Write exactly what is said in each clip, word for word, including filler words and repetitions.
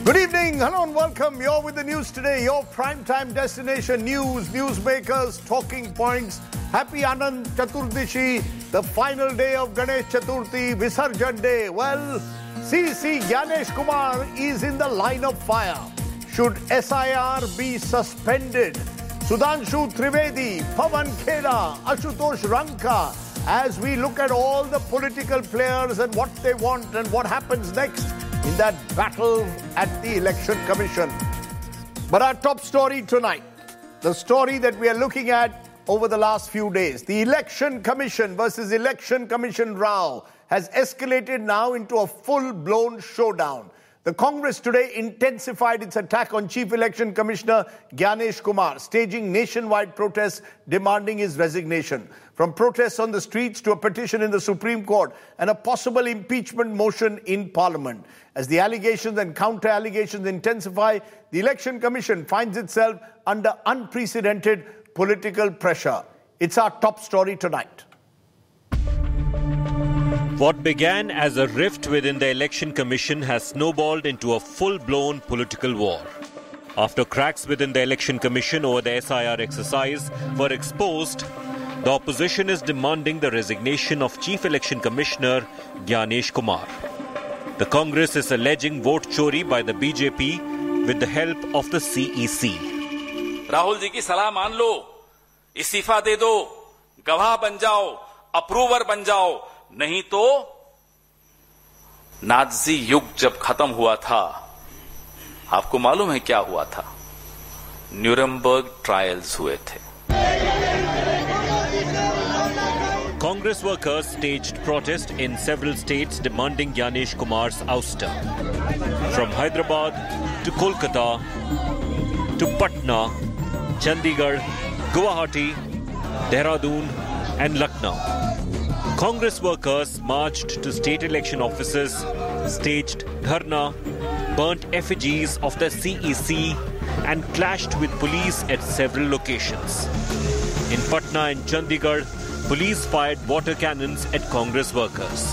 Good evening, hello and welcome. You're with the news today, your primetime destination news, newsmakers, talking points. Happy Anand Chaturdashi, the final day of Ganesh Chaturthi, Visarjan Day. Well, C C Gyanesh Kumar is in the line of fire. Should S I R be suspended? Sudhanshu Trivedi, Pawan Khera, Ashutosh Ranka, as we look at all the political players and what they want and what happens next in that battle at the Election Commission. But our top story tonight, the story that we are looking at over the last few days, the Election Commission versus Election Commission row has escalated now into a full-blown showdown. The Congress today intensified its attack on Chief Election Commissioner Gyanesh Kumar, staging nationwide protests demanding his resignation. From protests on the streets to a petition in the Supreme Court and a possible impeachment motion in Parliament. As the allegations and counter-allegations intensify, the Election Commission finds itself under unprecedented political pressure. It's our top story tonight. What began as a rift within the Election Commission has snowballed into a full-blown political war. After cracks within the Election Commission over the S I R exercise were exposed, the opposition is demanding the resignation of Chief Election Commissioner Gyanesh Kumar. The Congress is alleging vote chori by the B J P with the help of the C E C. Rahul ji की सलाह मान लो, इस्तीफा दे दो, गवाह बन जाओ, approver बन जाओ, नहीं तो नाज़ी युग जब खत्म हुआ था, आपको मालूम है क्या हुआ था? न्यूरमबर्ग ट्रायल्स हुए थे. Congress workers staged protest in several states demanding Gyanesh Kumar's ouster. From Hyderabad to Kolkata to Patna, Chandigarh, Guwahati, Dehradun and Lucknow. Congress workers marched to state election offices, staged dharna, burnt effigies of the C E C and clashed with police at several locations. In Patna and Chandigarh, police fired water cannons at Congress workers.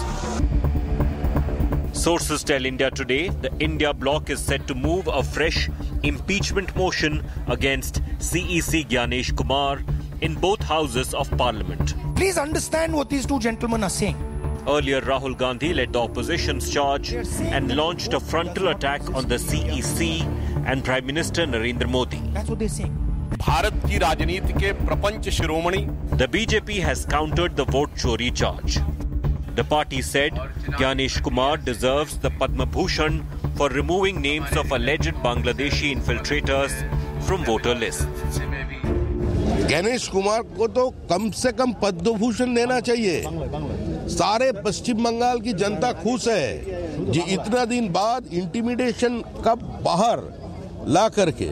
Sources tell India Today the India bloc is set to move a fresh impeachment motion against C E C Gyanesh Kumar in both houses of parliament. Please understand what these two gentlemen are saying. Earlier, Rahul Gandhi led the opposition's charge and launched a frontal attack on the C E C and Prime Minister Narendra Modi. That's what they're saying. Bharat की राजनीति के प्रपंच शिरोमणि. The B J P has countered the vote chori charge. The party said Gyanesh Kumar deserves the Padma Bhushan for removing names of alleged Bangladeshi infiltrators from voter lists. Ganesh Kumar को तो कम से कम पद्म भूषण देना चाहिए. सारे पश्चिम बंगाल की जनता खुश है जी इतना दिन बाद इंटिमिडेशन का बाहर ला करके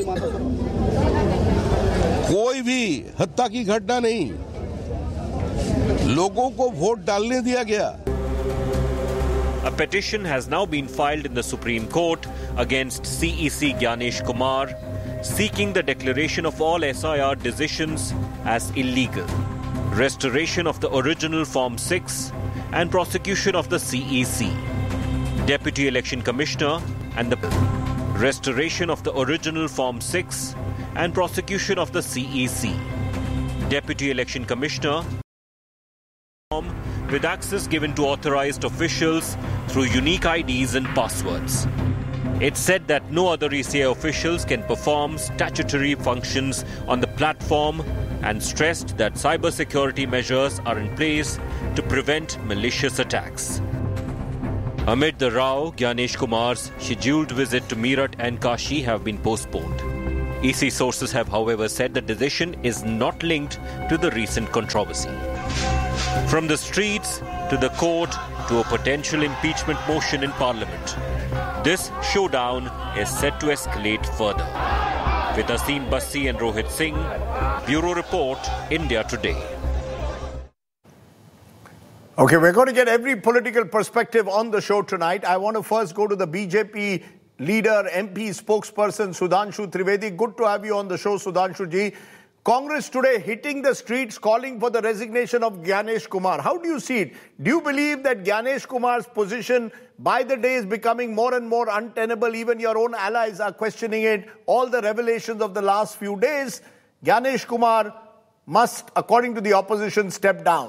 कोई भी हत्या की घटना नहीं, लोगों को वोट डालने दिया गया. A petition has now been filed in the Supreme Court against C E C Gyanesh Kumar, seeking the declaration of all S I R decisions as illegal, restoration of the original Form six and prosecution of the C E C. Deputy Election Commissioner and the restoration of the original Form six and prosecution of the C E C. Deputy Election Commissioner with access given to authorized officials through unique I Ds and passwords. It said that no other E C I officials can perform statutory functions on the platform and stressed that cybersecurity measures are in place to prevent malicious attacks. Amid the row, Gyanesh Kumar's scheduled visit to Meerut and Kashi have been postponed. E C sources have, however, said the decision is not linked to the recent controversy. From the streets to the court to a potential impeachment motion in Parliament, this showdown is set to escalate further. With Asim Bassi and Rohit Singh, Bureau Report, India Today. Okay, we're going to get every political perspective on the show tonight. I want to first go to the B J P leader, M P spokesperson, Sudhanshu Trivedi. Good to have you on the show, Sudhanshu ji. Congress today hitting the streets, calling for the resignation of Gyanesh Kumar. How do you see it? Do you believe that Gyanesh Kumar's position by the day is becoming more and more untenable. Even your own allies are questioning it. All the revelations of the last few days, Gyanesh Kumar must, according to the opposition, step down.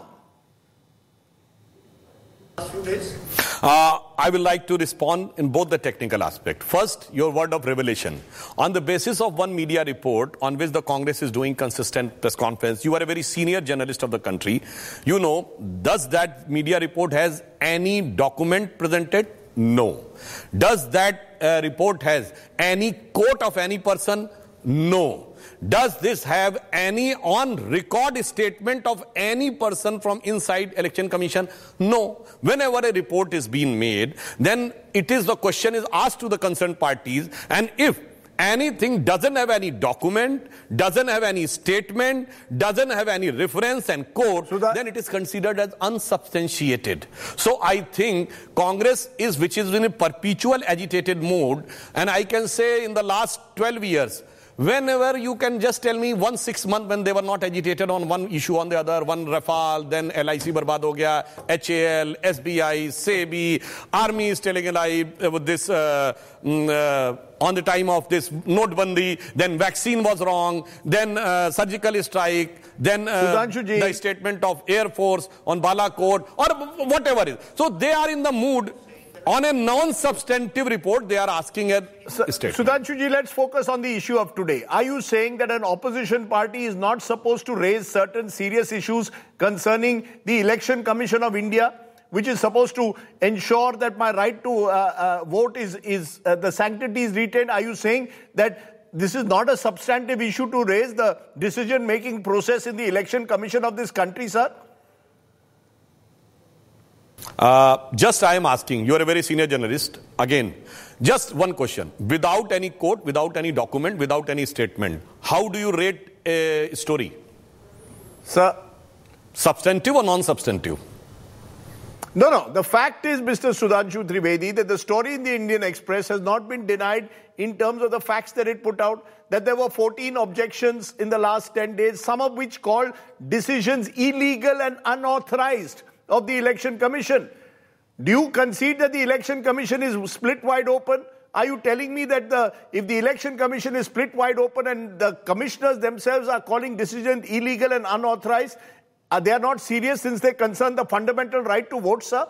Uh, I will like to respond in both the technical aspect. First, your word of revelation. On the basis of one media report on which the Congress is doing consistent press conference, you are a very senior journalist of the country. You know, does that media report has any document presented? No. Does that uh, report has any quote of any person? No. Does this have any on-record statement of any person from inside Election Commission? No. Whenever a report is being made, then it is the question is asked to the concerned parties, and if anything doesn't have any document, doesn't have any statement, doesn't have any reference and quote, so then it is considered as unsubstantiated. So I think Congress is, which is in a perpetual agitated mode, and I can say in the last twelve years, whenever you can just tell me one six month when they were not agitated on one issue on the other, one Rafale, then L I C barbad ho gaya, H A L, S B I, S E B I, Army is telling a lie with this uh, uh, on the time of this Notebandi, then vaccine was wrong, then uh, surgical strike, then uh, the statement of Air Force on Balakot, or whatever it is. So they are in the mood. On a non-substantive report, they are asking a statement. Sudhanshuji, let's focus on the issue of today. Are you saying that an opposition party is not supposed to raise certain serious issues concerning the Election Commission of India, which is supposed to ensure that my right to uh, uh, vote is, is uh, the sanctity is retained? Are you saying that this is not a substantive issue to raise the decision-making process in the Election Commission of this country, sir? Uh, just I am asking, you are a very senior journalist, again, just one question. Without any quote, without any document, without any statement, how do you rate a story? Sir? Substantive or non-substantive? No, no. The fact is, Mister Sudhanshu Trivedi, that the story in the Indian Express has not been denied in terms of the facts that it put out, that there were fourteen objections in the last ten days, some of which called decisions illegal and unauthorized of the Election Commission. Do you concede that the Election Commission is split wide open? Are you telling me that the if the Election Commission is split wide open and the commissioners themselves are calling decisions illegal and unauthorized, are they are not serious since they concern the fundamental right to vote, sir?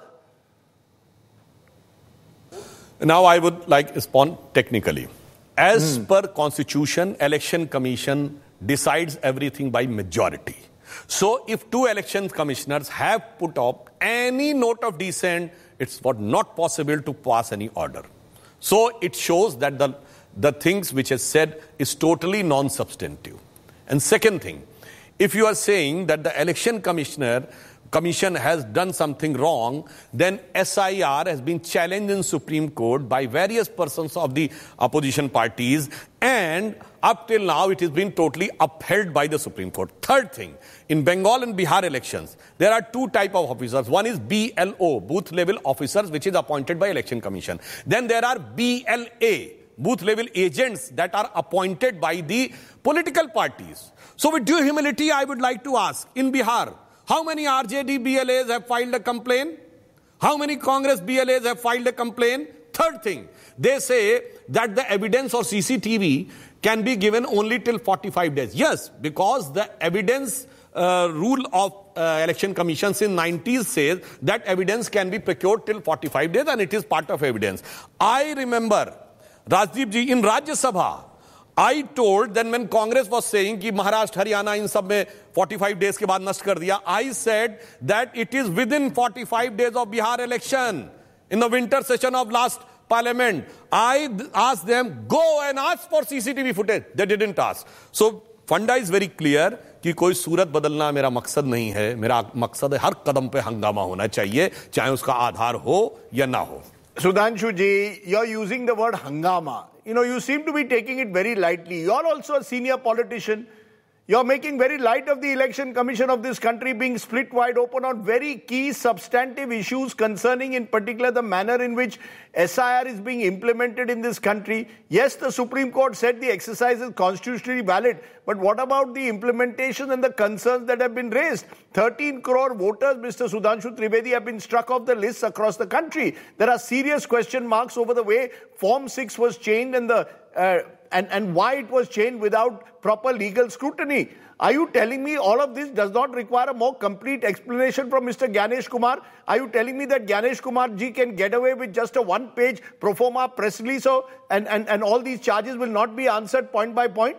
Now I would like to respond technically. As mm. per Constitution, Election Commission decides everything by majority. So if two election commissioners have put up any note of dissent, it's not possible to pass any order. So it shows that the, the things which is said is totally non-substantive. And second thing, if you are saying that the election commissioner commission has done something wrong, then S I R has been challenged in Supreme Court by various persons of the opposition parties, and up till now it has been totally upheld by the Supreme Court. Third thing, in Bengal and Bihar elections, there are two type of officers. One is B L O, booth level officers, which is appointed by Election Commission. Then there are B L A, booth level agents that are appointed by the political parties. So with due humility, I would like to ask, in Bihar, how many R J D B L As have filed a complaint? How many Congress B L As have filed a complaint? Third thing, they say that the evidence or C C T V can be given only till forty-five days. Yes, because the evidence uh, rule of uh, election commissions in nineties says that evidence can be procured till forty-five days and it is part of evidence. I remember, Rajdeep ji, in Rajya Sabha, I told then when Congress was saying कि महाराष्ट्र हरियाणा इन सब में forty-five days के बाद नष्ट कर दिया, I said that it is within forty-five days of Bihar election in the winter session of last parliament. I asked them, go and ask for C C T V footage. They didn't ask. So फंडा is very clear कि कोई सूरत बदलना मेरा मकसद नहीं है. मेरा मकसद है हर कदम पे हंगामा होना चाहिए, चाहे उसका आधार हो या ना हो. Sudhanshu ji, you're using the word hangama. You know, you seem to be taking it very lightly. You're also a senior politician. You're making very light of the Election Commission of this country being split wide open on very key substantive issues concerning in particular the manner in which S I R is being implemented in this country. Yes, the Supreme Court said the exercise is constitutionally valid, but what about the implementation and the concerns that have been raised? thirteen crore voters, Mister Sudhanshu Trivedi, have been struck off the lists across the country. There are serious question marks over the way Form six was changed and the uh, And, and why it was changed without proper legal scrutiny. Are you telling me all of this does not require a more complete explanation from Mister Gyanesh Kumar? Are you telling me that Gyanesh Kumar ji can get away with just a one-page pro forma press release so, and, and, and all these charges will not be answered point by point?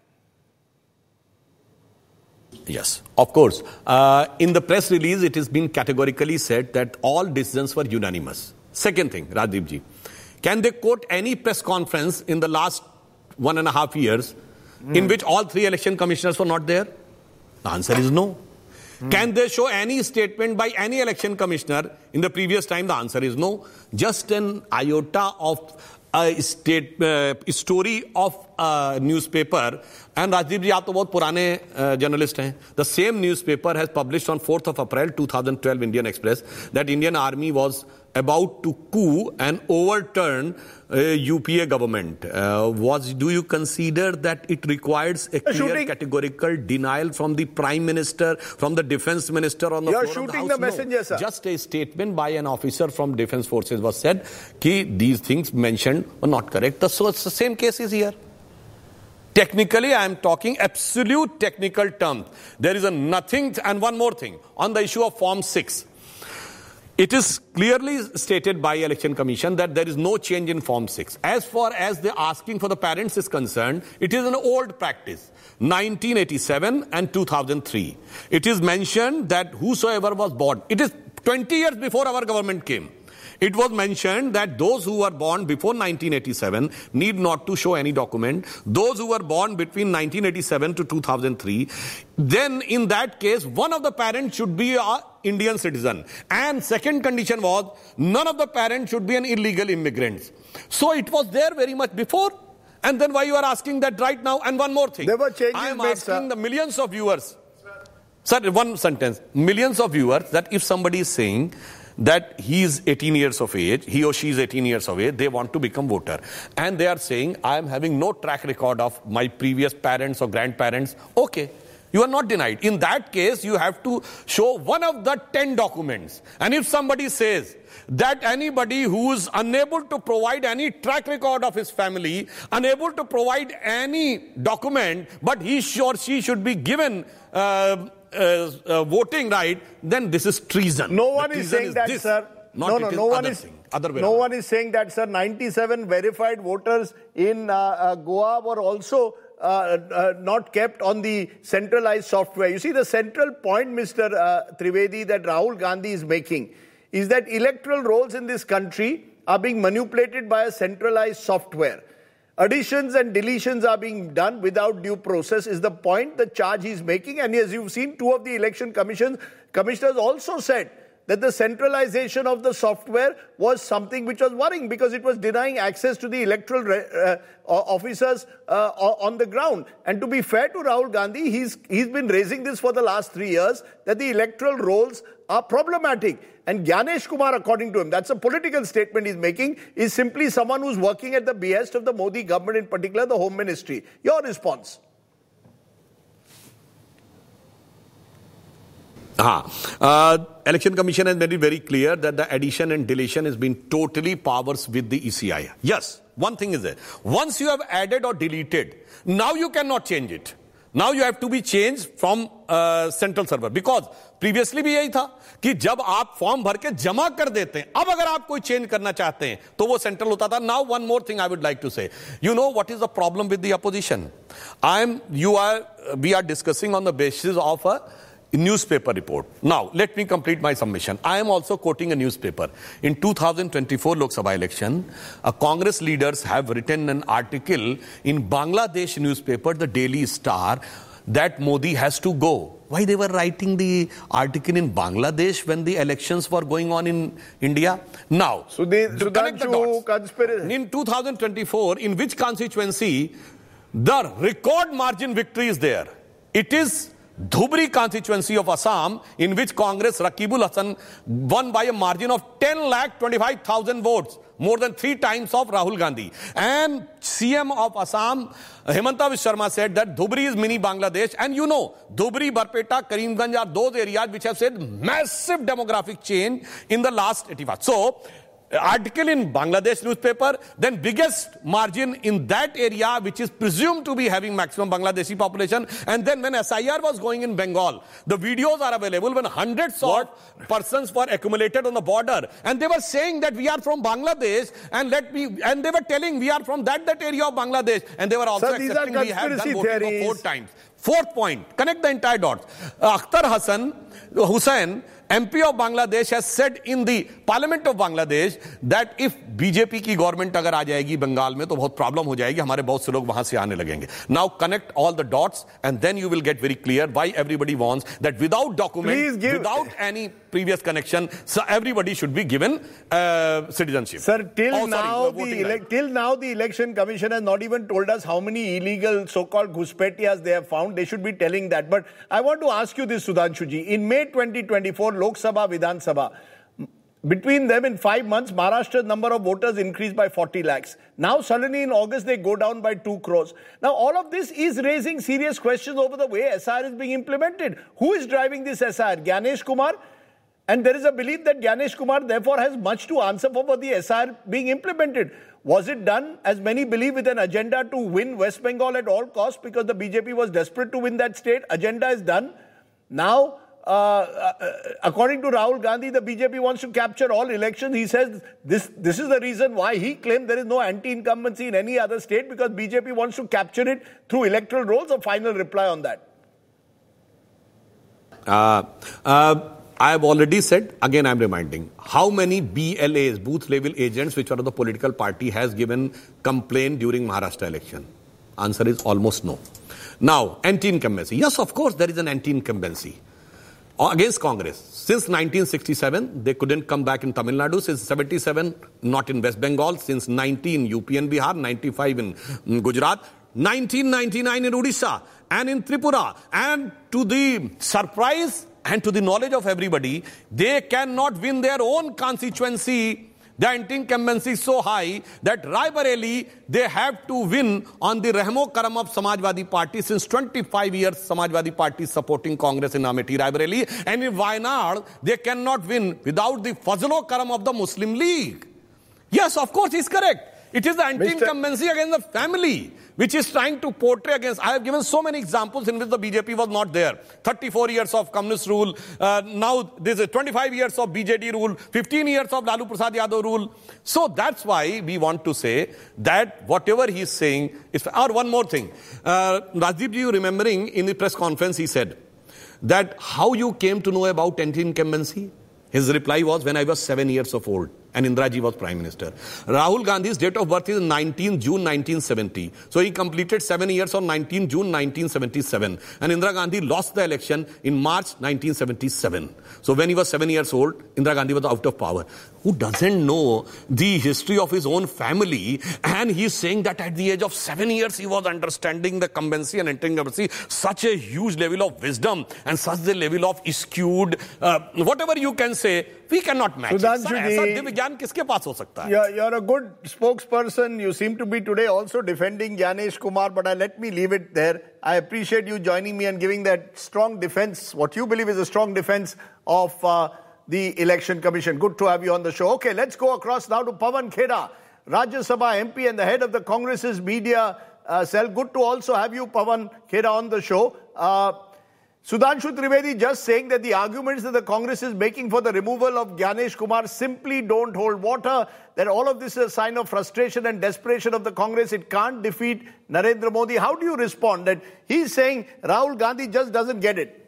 Yes, of course. Uh, in the press release, it has been categorically said that all decisions were unanimous. Second thing, Rajiv ji, can they quote any press conference in the last one and a half years mm. in which all three election commissioners were not there? The answer is no. Mm. Can they show any statement by any election commissioner in the previous time? The answer is no. Just an iota of a state uh, story of a newspaper. And Rajiv ji, aap to bahut purane uh, journalist hain. The same newspaper has published on fourth of April twenty twelve, Indian Express, that Indian Army was about to coup and overturn uh, U P A government. Uh, was do you consider that it requires a clear shooting. categorical denial from the Prime Minister, from the Defence Minister on the You're floor shooting of the, the House? messenger, no. sir. Just a statement by an officer from Defence Forces was said that these things mentioned were not correct. So it's the same case is here. Technically, I am talking absolute technical terms. There is a nothing, and one more thing, on the issue of Form six. It is clearly stated by Election Commission that there is no change in Form six. As far as the asking for the parents is concerned, it is an old practice, nineteen eighty-seven and two thousand three. It is mentioned that whosoever was born, it is twenty years before our government came. It was mentioned that those who were born before nineteen eighty-seven need not to show any document. Those who were born between nineteen eighty-seven to two thousand three, then in that case, one of the parents should be an Indian citizen. And second condition was, none of the parents should be an illegal immigrant. So it was there very much before. And then why you are asking that right now? And one more thing. There were changes I am made, asking sir. the millions of viewers. Sir, one sentence. Millions of viewers, that if somebody is saying that he is eighteen years of age, he or she is eighteen years of age, they want to become voter. And they are saying, I am having no track record of my previous parents or grandparents. Okay, you are not denied. In that case, you have to show one of the ten documents. And if somebody says that anybody who is unable to provide any track record of his family, unable to provide any document, but he or she should be given uh, Uh, uh, voting right, then this is treason. No one is saying is that, this, sir. Not no, it no, is no one other is. Thing, other way no around. one is saying that, sir. ninety-seven verified voters in uh, uh, Goa were also uh, uh, not kept on the centralized software. You see, the central point, Mister Uh, Trivedi, that Rahul Gandhi is making is that electoral rolls in this country are being manipulated by a centralized software. Additions and deletions are being done without due process is the point, the charge he's making. And as you've seen, two of the election commissions, commissioners also said that the centralization of the software was something which was worrying because it was denying access to the electoral uh, officers uh, on the ground. And to be fair to Rahul Gandhi, he's, he's been raising this for the last three years, that the electoral rolls are problematic. And Gyanesh Kumar, according to him, that's a political statement he's making, is simply someone who's working at the behest of the Modi government, in particular the Home Ministry. Your response? Uh, uh, Election Commission has made it very clear that the addition and deletion has been totally powers with the E C I. Yes, one thing is there. Once you have added or deleted, now you cannot change it. Now you have to be changed from uh, central server. Because previously भी यही था कि जब आप form भर के जमा कर देते हैं, अब अगर आप कोई चेंज करना चाहते हैं तो वो सेंट्रल होता था. Now one more thing I would like to say. You know what is the problem with the opposition? I am, you are, we are discussing on the basis of a newspaper report. Now, let me complete my submission. I am also quoting a newspaper. In two thousand twenty-four Lok Sabha election, uh, Congress leaders have written an article in Bangladesh newspaper, the Daily Star, that Modi has to go. Why they were writing the article in Bangladesh when the elections were going on in India? Now, so they, to connect the dots, conspiracy. In two thousand twenty-four, in which constituency the record margin victory is there? It is Dhubri constituency of Assam, in which Congress Rakibul Hasan won by a margin of ten lakh twenty-five thousand votes, more than three times of Rahul Gandhi. And C M of Assam, Hemanta Biswa Sharma, said that Dhubri is mini Bangladesh. And you know, Dhubri, Barpeta, Karimganj are those areas which have seen massive demographic change in the last eighty-five. So, article in Bangladesh newspaper, then biggest margin in that area which is presumed to be having maximum Bangladeshi population. And then when S I R was going in Bengal, the videos are available when hundreds what? of persons were accumulated on the border, and they were saying that we are from Bangladesh, and let me, and they were telling we are from that that area of Bangladesh, and they were also Sir, these are accepting we have done voting theories. for four times. Fourth point, connect the entire dots. Uh, Akhtar Hassan Hussain, M P of Bangladesh, has said in the Parliament of Bangladesh that if B J P की government अगर आ जाएगी बंगाल में तो बहुत problem हो जाएगी, हमारे बहुत से लोग वहां से आने लगेंगे. Now connect all the dots and then you will get very clear why everybody wants that without document, give... without any previous connection, so everybody should be given uh, citizenship. Sir, till oh, now sorry, the ele- till now the election commission has not even told us how many illegal so-called ghuspetias they have found. They should be telling that. But I want to ask you this, Sudhanshu ji. In May twenty twenty-four, Lok Sabha, Vidhan Sabha, between them in five months, Maharashtra's number of voters increased by forty lakhs. Now suddenly in August they go down by two crores. Now all of this is raising serious questions over the way S I R is being implemented. Who is driving this S I R? Gyanesh Kumar? And there is a belief that Gyanesh Kumar therefore has much to answer for for the S I R being implemented. Was it done, as many believe, with an agenda to win West Bengal at all costs because the B J P was desperate to win that state? Agenda is done. Now, uh, uh, according to Rahul Gandhi, the B J P wants to capture all elections. He says this, this is the reason why he claimed there is no anti-incumbency in any other state, because B J P wants to capture it through electoral rolls. A final reply on that. Uh, uh, I have already said, again I am reminding, how many B L As, booth level agents, which are of the political party, has given complaint during Maharashtra election? Answer is almost no. Now, anti-incumbency. Yes, of course, there is an anti-incumbency against Congress. Since nineteen sixty-seven, they couldn't come back in Tamil Nadu. Since seventy-seven, not in West Bengal. Since nineteen, U P and Bihar. ninety-five in Gujarat. nineteen ninety-nine in Odisha and in Tripura. And to the surprise and to the knowledge of everybody, they cannot win their own constituency. The anti-incumbency is so high that Raebareli, they have to win on the Rehmo Karam of Samajwadi Party. Since twenty-five years, Samajwadi Party is supporting Congress in Amethi, Raebareli. And in Wayanad, they cannot win without the Fazlo Karam of the Muslim League. Yes, of course, he's correct. It is the anti-incumbency against the family which is trying to portray against. I have given so many examples in which the B J P was not there. thirty-four years of communist rule. Uh, now there's a twenty-five years of B J D rule. fifteen years of Lalu Prasad Yadav rule. So that's why we want to say that whatever he's saying is... Or one more thing. Uh, Rajdeep ji, you remembering in the press conference he said that how you came to know about anti-incumbency? His reply was, when I was seven years of old and Indira ji was Prime Minister. Rahul Gandhi's date of birth is nineteenth June nineteen seventy. So he completed seven years on nineteenth June nineteen seventy-seven. And Indira Gandhi lost the election in March nineteen seventy-seven. So when he was seven years old, Indira Gandhi was out of power. Who doesn't know the history of his own family? And he's saying that at the age of seven years, he was understanding the incumbency and anti-incumbency. Such a huge level of wisdom and such the level of skewed, uh, whatever you can say, we cannot match. You're, you're a good spokesperson. You seem to be today also defending Gyanesh Kumar, but uh, let me leave it there. I appreciate you joining me and giving that strong defense, what you believe is a strong defense of uh, the Election Commission. Good to have you on the show. Okay, let's go across now to Pawan Khera, Rajya Sabha M P and the head of the Congress's media uh, cell. Good to also have you, Pawan Khera, on the show. Uh, Sudhanshu Trivedi just saying that the arguments that the Congress is making for the removal of Gyanesh Kumar simply don't hold water, that all of this is a sign of frustration and desperation of the Congress. It can't defeat Narendra Modi. How do you respond that he's saying Rahul Gandhi just doesn't get it?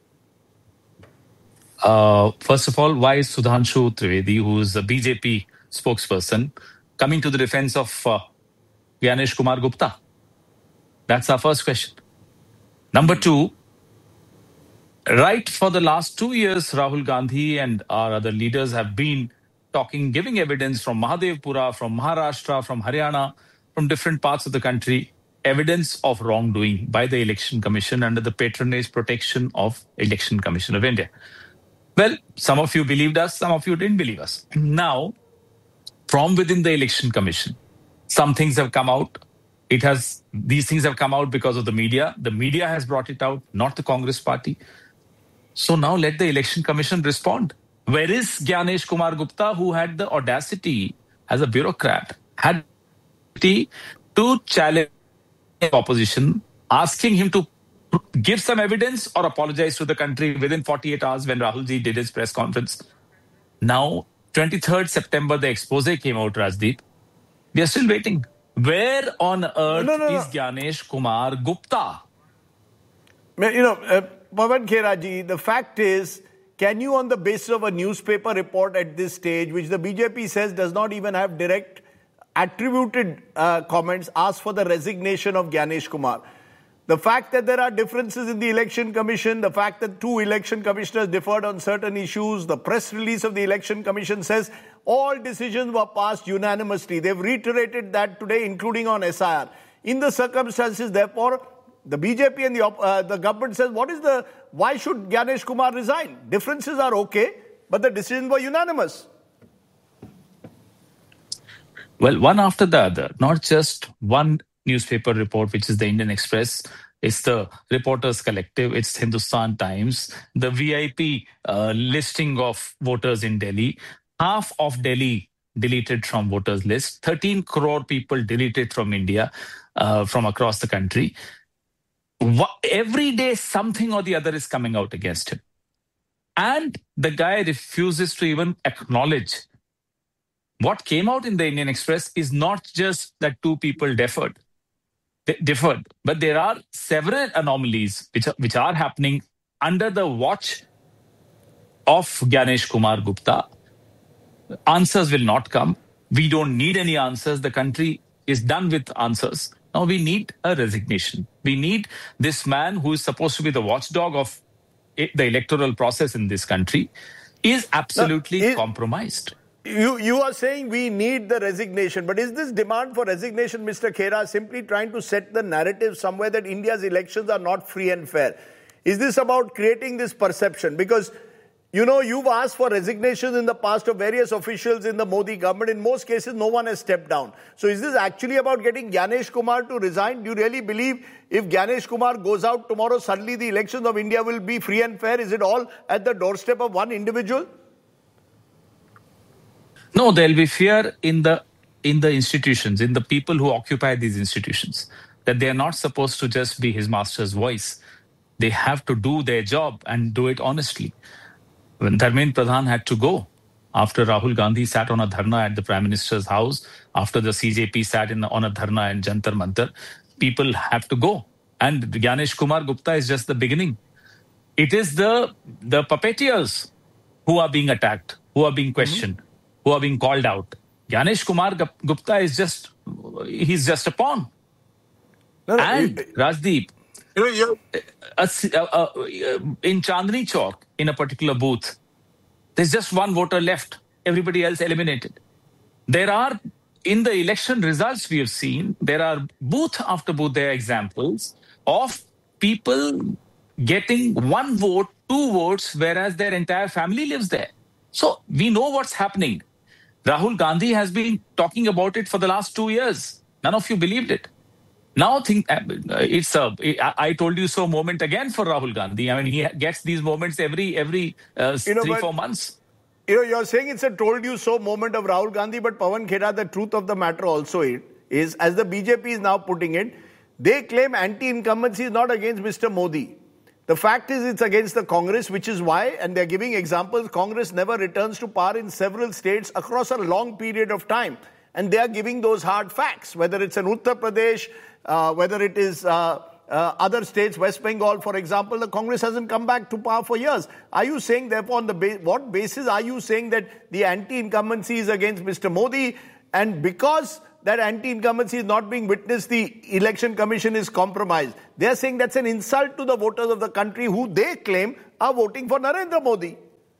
Uh, first of all, why is Sudhanshu Trivedi, who is a B J P spokesperson, coming to the defense of uh, Gyanesh Kumar Gupta? That's our first question. Number two, right for the last two years, Rahul Gandhi and our other leaders have been talking, giving evidence from Mahadevpura, from Maharashtra, from Haryana, from different parts of the country, evidence of wrongdoing by the Election Commission under the patronage protection of Election Commission of India. Well, some of you believed us, some of you didn't believe us. Now, from within the Election Commission, some things have come out. It has these things have come out because of the media. The media has brought it out, not the Congress party. So now let the Election Commission respond. Where is Gyanesh Kumar Gupta, who had the audacity as a bureaucrat, had the to challenge the opposition, asking him to give some evidence or apologize to the country within forty-eight hours when Rahul Ji did his press conference. Now, twenty-third September, the expose came out, Rajdeep. We are still waiting. Where on earth no, no, no. is Gyanesh Kumar Gupta? You know, uh, Pawan Khera ji, the fact is, can you, on the basis of a newspaper report at this stage, which the B J P says does not even have direct attributed uh, comments, ask for the resignation of Gyanesh Kumar? The fact that there are differences in the Election Commission, the fact that two election commissioners differed on certain issues, the press release of the Election Commission says all decisions were passed unanimously. They've reiterated that today, including on S I R. In the circumstances, therefore, the B J P and the, uh, the government says, what is the, why should Gyanesh Kumar resign? Differences are okay, but the decisions were unanimous. Well, one after the other, not just one newspaper report, which is the Indian Express. It's the Reporters Collective. It's Hindustan Times. The V I P uh, listing of voters in Delhi. Half of Delhi deleted from voters list. thirteen crore people deleted from India, uh, from across the country. Every day, something or the other is coming out against him. And the guy refuses to even acknowledge. What came out in the Indian Express is not just that two people differed. differed. But there are several anomalies which are, which are happening under the watch of Gyanesh Kumar Gupta. Answers will not come. We don't need any answers. The country is done with answers. Now we need a resignation. We need this man who is supposed to be the watchdog of the electoral process in this country is absolutely now, it, compromised. You, you are saying we need the resignation, but is this demand for resignation, Mister Khera, simply trying to set the narrative somewhere that India's elections are not free and fair? Is this about creating this perception? Because, you know, you've asked for resignations in the past of various officials in the Modi government. In most cases, no one has stepped down. So is this actually about getting Gyanesh Kumar to resign? Do you really believe if Gyanesh Kumar goes out tomorrow, suddenly the elections of India will be free and fair? Is it all at the doorstep of one individual? No, there'll be fear in the in the institutions, in the people who occupy these institutions, that they are not supposed to just be his master's voice. They have to do their job and do it honestly. When Dharmendra Pradhan had to go, after Rahul Gandhi sat on a dharna at the Prime Minister's house, after the C J P sat in, on a dharna in Jantar Mantar, people have to go. And Gyanesh Kumar Gupta is just the beginning. It is the, the puppeteers who are being attacked, who are being questioned. Mm-hmm. Who are being called out. Gyanesh Kumar Gupta is just, he's just a pawn. No, no, and you, Rajdeep, you know, uh, uh, uh, in Chandni Chowk, in a particular booth, there's just one voter left, everybody else eliminated. There are, in the election results we have seen, there are booth after booth, there are examples of people getting one vote, two votes, whereas their entire family lives there. So we know what's happening. Rahul Gandhi has been talking about it for the last two years. None of you believed it. Now think it's a I told you so moment again for Rahul Gandhi. I mean, he gets these moments every every uh, you know, three, but, four months. You know, you're saying it's a told you so moment of Rahul Gandhi, but Pawan Khera, the truth of the matter also is, as the B J P is now putting it, they claim anti-incumbency is not against Mister Modi. The fact is it's against the Congress, which is why, and they're giving examples, Congress never returns to power in several states across a long period of time. And they are giving those hard facts, whether it's in Uttar Pradesh, uh, whether it is uh, uh, other states, West Bengal, for example, the Congress hasn't come back to power for years. Are you saying, therefore, on the ba- what basis are you saying that the anti-incumbency is against Mister Modi? And because that anti-incumbency is not being witnessed, the Election Commission is compromised. They are saying that's an insult to the voters of the country who they claim are voting for Narendra Modi.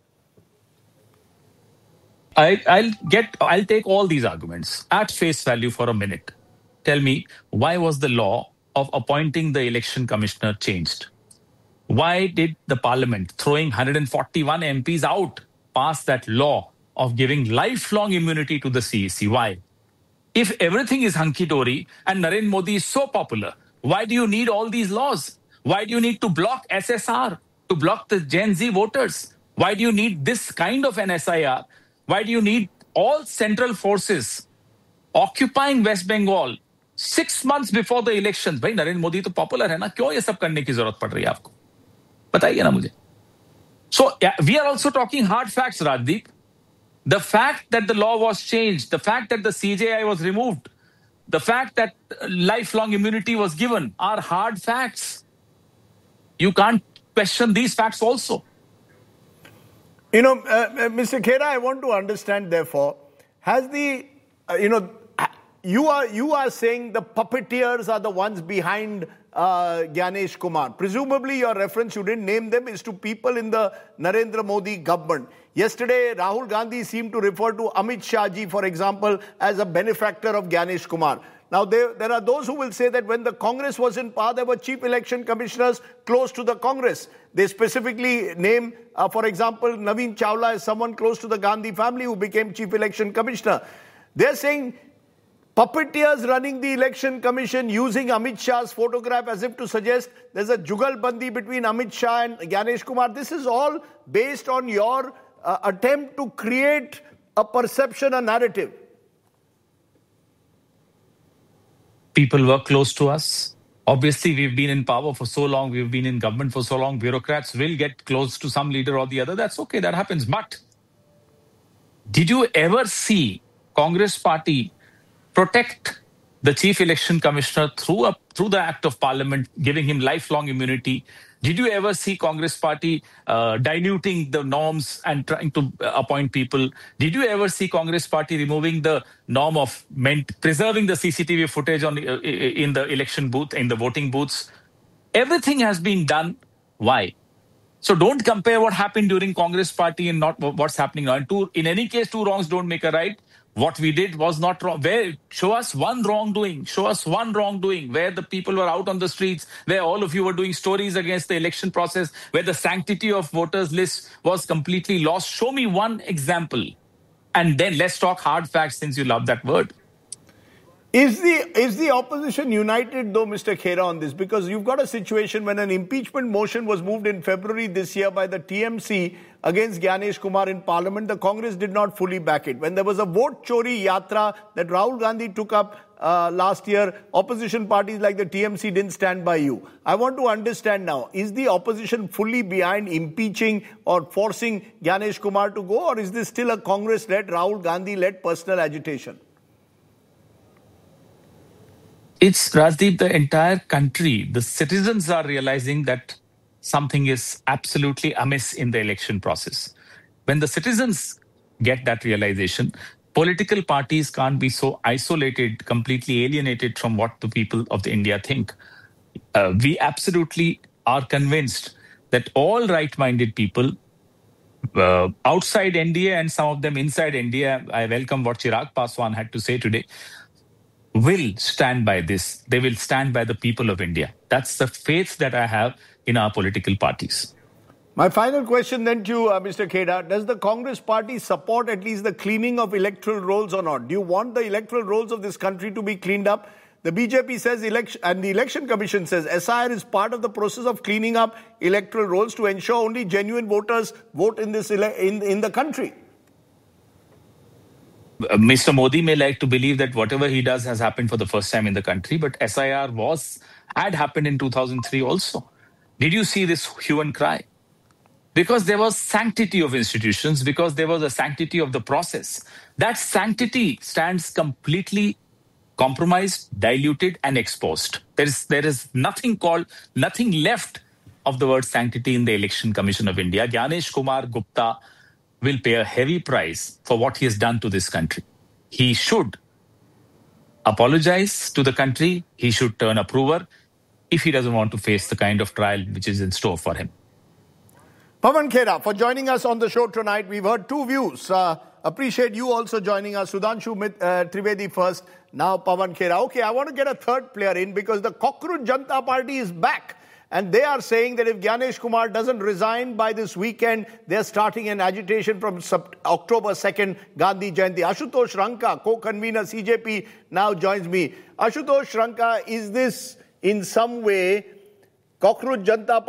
I, I'll get. I'll take all these arguments at face value for a minute. Tell me, why was the law of appointing the election commissioner changed? Why did the parliament, throwing one hundred forty-one M Ps out, pass that law of giving lifelong immunity to the C E C? Why? If everything is hunky-dory and Narendra Modi is so popular, why do you need all these laws? Why do you need to block S S R, to block the Gen Z voters? Why do you need this kind of an S I R? Why do you need all central forces occupying West Bengal six months before the elections? भाई नरेंद्र मोदी तो popular है ना, क्यों ये सब करने की जरूरत पड़ रही है आपको? बताइए ना मुझे. So yeah, we are also talking hard facts, Rajdeep. The fact that the law was changed, the fact that the C J I was removed, the fact that lifelong immunity was given are hard facts. You can't question these facts also. You know, uh, Mister Khera, I want to understand, therefore, has the, uh, you know, you are, you are saying the puppeteers are the ones behind uh, Gyanesh Kumar. Presumably, your reference, you didn't name them, is to people in the Narendra Modi government. Yesterday, Rahul Gandhi seemed to refer to Amit Shah ji, for example, as a benefactor of Gyanesh Kumar. Now, there, there are those who will say that when the Congress was in power, there were chief election commissioners close to the Congress. They specifically name, uh, for example, Naveen Chawla as someone close to the Gandhi family who became chief election commissioner. They're saying puppeteers running the election commission using Amit Shah's photograph as if to suggest there's a jugalbandi between Amit Shah and Gyanesh Kumar. This is all based on your uh, attempt to create a perception, a narrative. People were close to us. Obviously, we've been in power for so long. We've been in government for so long. Bureaucrats will get close to some leader or the other. That's okay. That happens. But did you ever see Congress party protect the chief election commissioner through a, through the act of parliament, giving him lifelong immunity? Did you ever see Congress party uh, diluting the norms and trying to appoint people? Did you ever see Congress party removing the norm of meant preserving the C C T V footage on the, uh, in the election booth, in the voting booths? Everything has been done. Why? So don't compare what happened during Congress party and not what's happening now. And two, in any case, two wrongs don't make a right. What we did was not wrong. Where, show us one wrongdoing. Show us one wrongdoing where the people were out on the streets, where all of you were doing stories against the election process, where the sanctity of voters list was completely lost. Show me one example. And then let's talk hard facts, since you love that word. Is the, is the opposition united, though, Mister Khera, on this? Because you've got a situation when an impeachment motion was moved in February this year by the T M C against Gyanesh Kumar in Parliament, the Congress did not fully back it. When there was a vote chori yatra that Rahul Gandhi took up uh, last year, opposition parties like the T M C didn't stand by you. I want to understand now, is the opposition fully behind impeaching or forcing Gyanesh Kumar to go, or is this still a Congress-led, Rahul Gandhi-led personal agitation? It's, Rajdeep, the entire country, the citizens are realizing that something is absolutely amiss in the election process. When the citizens get that realization, political parties can't be so isolated, completely alienated from what the people of the India think. Uh, we absolutely are convinced that all right-minded people uh, outside N D A and some of them inside N D A, I welcome what Chirag Paswan had to say today, will stand by this. They will stand by the people of India. That's the faith that I have in our political parties. My final question then to you, uh, Mister Khera, does the Congress party support at least the cleaning of electoral rolls or not? Do you want the electoral rolls of this country to be cleaned up? The B J P says, election, and the Election Commission says, S I R is part of the process of cleaning up electoral rolls to ensure only genuine voters vote in, this ele- in, in the country. Mister Modi may like to believe that whatever he does has happened for the first time in the country, but S I R was had happened in two thousand three also. Did you see this hue and cry? Because there was sanctity of institutions, because there was a sanctity of the process. That sanctity stands completely compromised, diluted, and exposed. There is there is nothing called, nothing left of the word sanctity in the Election Commission of India. Gyanesh Kumar Gupta will pay a heavy price for what he has done to this country. He should apologize to the country. He should turn approver if he doesn't want to face the kind of trial which is in store for him. Pawan Khera, for joining us on the show tonight. We've heard two views. Uh, appreciate you also joining us. Sudhanshu uh, Trivedi first, now Pawan Khera. Okay, I want to get a third player in because the Cockroach Janata Party is back. And they are saying that if Gyanesh Kumar doesn't resign by this weekend, they're starting an agitation from October second, Gandhi Jayanti. Ashutosh Ranka, co-convener C J P, now joins me. Ashutosh Ranka, is this in some way Cockroach Janata Party